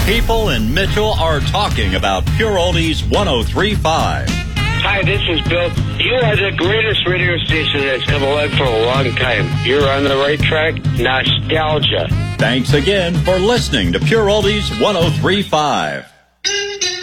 People in Mitchell are talking about Pure Oldies 103.5. Hi, this is Bill. You are the greatest radio station that's come along for a long time. You're on the right track. Nostalgia. Thanks again for listening to Pure Oldies 103.5.